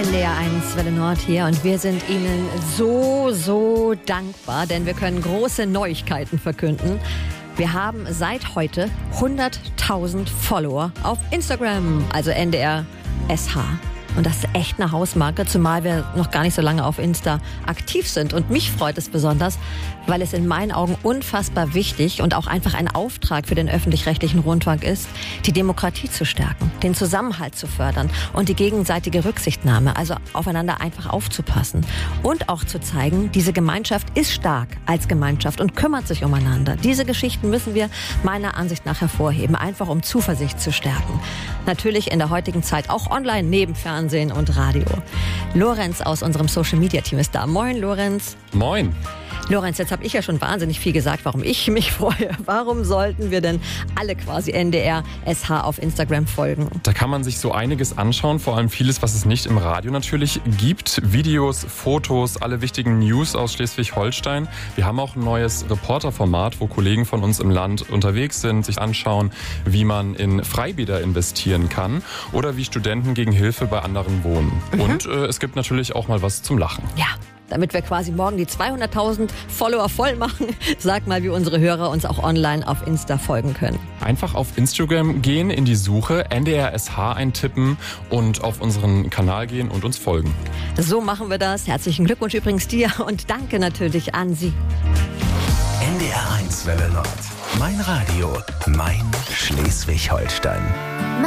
NDR1 Welle Nord hier und wir sind Ihnen so dankbar, denn wir können große Neuigkeiten verkünden. Wir haben seit heute 100.000 Follower auf Instagram, also NDR SH. Und das ist echt eine Hausmarke, zumal wir noch gar nicht so lange auf Insta aktiv sind. Und mich freut es besonders, weil es in meinen Augen unfassbar wichtig und auch einfach ein Auftrag für den öffentlich-rechtlichen Rundfunk ist, die Demokratie zu stärken, den Zusammenhalt zu fördern und die gegenseitige Rücksichtnahme, also aufeinander einfach aufzupassen. Und auch zu zeigen, diese Gemeinschaft ist stark als Gemeinschaft und kümmert sich umeinander. Diese Geschichten müssen wir meiner Ansicht nach hervorheben, einfach um Zuversicht zu stärken. Natürlich in der heutigen Zeit auch online, neben Fernsehen und Radio. Lorenz aus unserem Social-Media-Team ist da. Moin, Lorenz. Moin. Lorenz, jetzt habe ich ja schon wahnsinnig viel gesagt, warum ich mich freue. Warum sollten wir denn alle quasi NDR SH auf Instagram folgen? Da kann man sich so einiges anschauen, vor allem vieles, was es nicht im Radio natürlich gibt. Videos, Fotos, alle wichtigen News aus Schleswig-Holstein. Wir haben auch ein neues Reporterformat, wo Kollegen von uns im Land unterwegs sind, sich anschauen, wie man in Freibäder investieren kann oder wie Studenten gegen Hilfe bei anderen wohnen. Und es gibt natürlich auch mal was zum Lachen. Ja. Damit wir quasi morgen die 200.000 Follower voll machen, sag mal, wie unsere Hörer uns auch online auf Insta folgen können. Einfach auf Instagram gehen, in die Suche, NDR SH eintippen und auf unseren Kanal gehen und uns folgen. So machen wir das. Herzlichen Glückwunsch übrigens dir und danke natürlich an Sie. NDR1 Welle Nord. Mein Radio, mein Schleswig-Holstein.